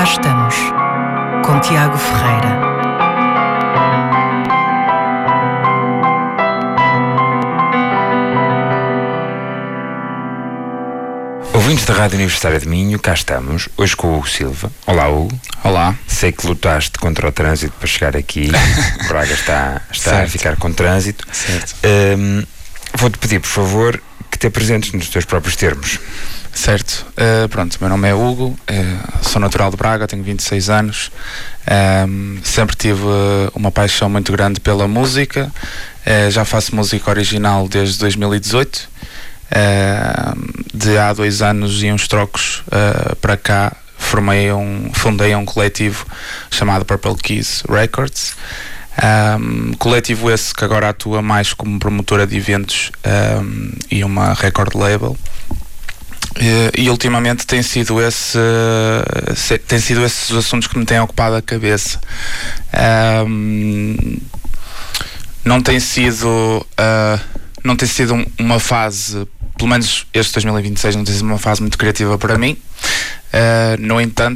estamos, com Tiago Ferreira. Ouvintes da Rádio Universitária de Minho, cá estamos, hoje com o Hugo Silva. Olá, Hugo. Olá. Sei que lutaste contra o trânsito para chegar aqui. Braga está a ficar com trânsito. Certo. Vou-te pedir, por favor, que te apresentes nos teus próprios termos. Certo. Pronto, meu nome é Hugo, sou natural de Braga, tenho 26 anos. Sempre tive uma paixão muito grande pela música. Já faço música original desde 2018. De há 2 anos e uns trocos para cá fundei um coletivo chamado Purple Keys Records, coletivo esse que agora atua mais como promotora de eventos e uma record label, e ultimamente tem sido esses os assuntos que me têm ocupado a cabeça. Não tem sido uma fase, pelo menos este 2026 não tem sido uma fase muito criativa para mim. No entanto,